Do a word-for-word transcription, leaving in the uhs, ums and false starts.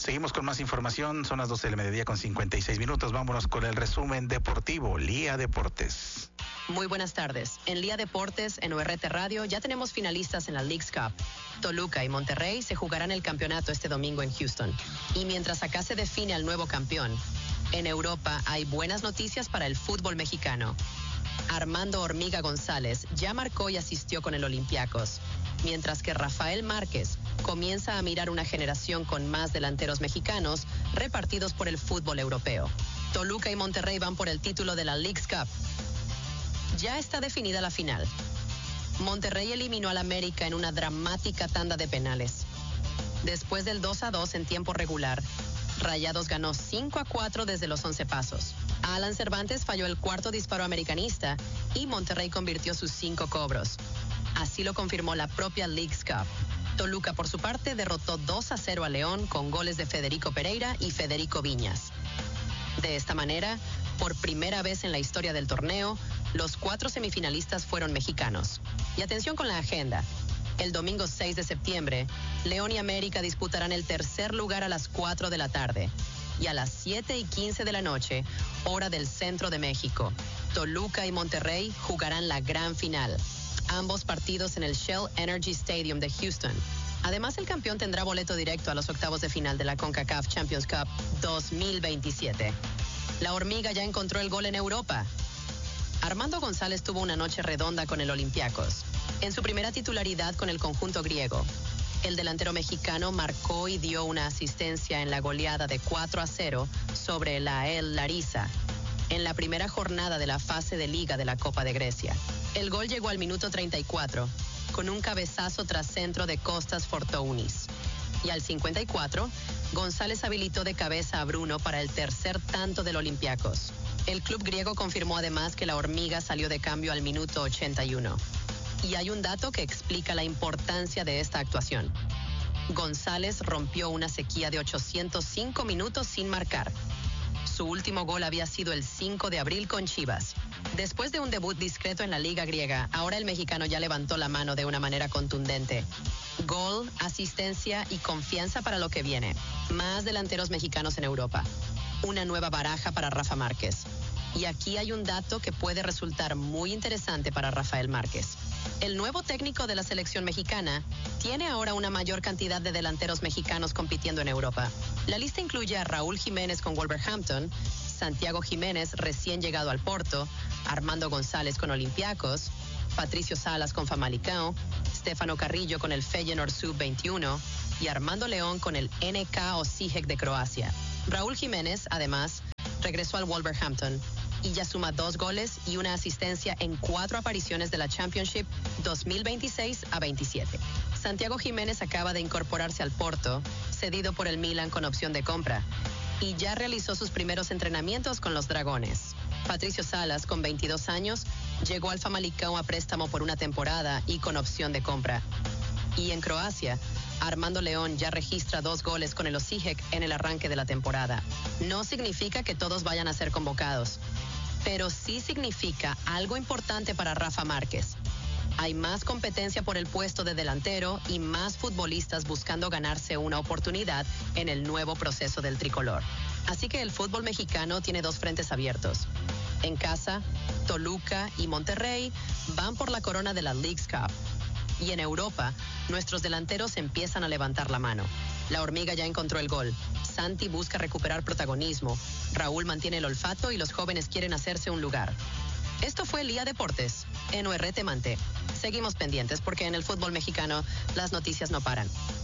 Seguimos con más información, son las doce del mediodía con cincuenta y seis minutos. Vámonos con el resumen deportivo, Lía Deportes. Muy buenas tardes. En Lía Deportes, en O R T Radio, ya tenemos finalistas en la Leagues Cup. Toluca y Monterrey se jugarán el campeonato este domingo en Houston. Y mientras acá se define al nuevo campeón, en Europa hay buenas noticias para el fútbol mexicano. Armando Hormiga González ya marcó y asistió con el Olympiacos, mientras que Rafael Márquez comienza a mirar una generación con más delanteros mexicanos repartidos por el fútbol europeo. Toluca y Monterrey van por el título de la Leagues Cup. Ya está definida la final. Monterrey eliminó al América en una dramática tanda de penales. Después del dos a dos en tiempo regular, Rayados ganó cinco a cuatro desde los once pasos. Alan Cervantes falló el cuarto disparo americanista y Monterrey convirtió sus cinco cobros. Así lo confirmó la propia Leagues Cup. Toluca, por su parte, derrotó dos a cero a León con goles de Federico Pereira y Federico Viñas. De esta manera, por primera vez en la historia del torneo, los cuatro semifinalistas fueron mexicanos. Y atención con la agenda. El domingo seis de septiembre, León y América disputarán el tercer lugar a las cuatro de la tarde. Y a las siete y quince de la noche, hora del centro de México, Toluca y Monterrey jugarán la gran final. Ambos partidos en el Shell Energy Stadium de Houston. Además, el campeón tendrá boleto directo a los octavos de final de la CONCACAF Champions Cup dos mil veintisiete. La Hormiga ya encontró el gol en Europa. Armando González tuvo una noche redonda con el Olympiacos. En su primera titularidad con el conjunto griego, el delantero mexicano marcó y dio una asistencia en la goleada de cuatro a cero sobre el A E L Larissa en la primera jornada de la fase de liga de la Copa de Grecia. El gol llegó al minuto treinta y cuatro, con un cabezazo tras centro de Kostas Fortounis. Y al cincuenta y cuatro, González habilitó de cabeza a Bruno para el tercer tanto del Olympiacos. El club griego confirmó además que la Hormiga salió de cambio al minuto ochenta y uno. Y hay un dato que explica la importancia de esta actuación. González rompió una sequía de ochocientos cinco minutos sin marcar. Su último gol había sido el cinco de abril con Chivas. Después de un debut discreto en la liga griega, ahora el mexicano ya levantó la mano de una manera contundente. Gol, asistencia y confianza para lo que viene. Más delanteros mexicanos en Europa. Una nueva baraja para Rafa Márquez. Y aquí hay un dato que puede resultar muy interesante para Rafael Márquez. El nuevo técnico de la selección mexicana tiene ahora una mayor cantidad de delanteros mexicanos compitiendo en Europa. La lista incluye a Raúl Jiménez con Wolverhampton, Santiago Jiménez recién llegado al Porto, Armando González con Olympiacos, Patricio Salas con Famalicão, Stefano Carrillo con el Feyenoord sub veintiuno y Armando León con el N K Osijek de Croacia. Raúl Jiménez, además, regresó al Wolverhampton y ya suma dos goles y una asistencia en cuatro apariciones de la Championship dos mil veintiséis a veintisiete. Santiago Jiménez acaba de incorporarse al Porto, cedido por el Milan con opción de compra, y ya realizó sus primeros entrenamientos con los Dragones. Patricio Salas, con veintidós años, llegó al Famalicão a préstamo por una temporada y con opción de compra. Y en Croacia, Armando León ya registra dos goles con el Osijek en el arranque de la temporada. No significa que todos vayan a ser convocados, pero sí significa algo importante para Rafa Márquez. Hay más competencia por el puesto de delantero y más futbolistas buscando ganarse una oportunidad en el nuevo proceso del tricolor. Así que el fútbol mexicano tiene dos frentes abiertos. En casa, Toluca y Monterrey van por la corona de la Leagues Cup. Y en Europa, nuestros delanteros empiezan a levantar la mano. La Hormiga ya encontró el gol. Santi busca recuperar protagonismo. Raúl mantiene el olfato y los jóvenes quieren hacerse un lugar. Esto fue Lía Deportes, en O R T Mante. Seguimos pendientes porque en el fútbol mexicano las noticias no paran.